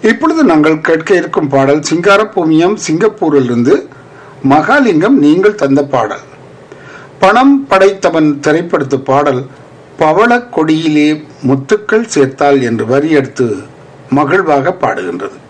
இப்பொழுது நாங்கள் கேட்க இருக்கும் பாடல் சிங்காரபூமியம் சிங்கப்பூரிலிருந்து மகாலிங்கம் நீங்கள் தந்த பாடல். பணம் படைத்தவன் திரைப்படத்து பாடல் பவள கொடியிலே முத்துக்கள் சேர்த்தால் என்று வரி எடுத்து மகிழ்வாக பாடுகின்றது.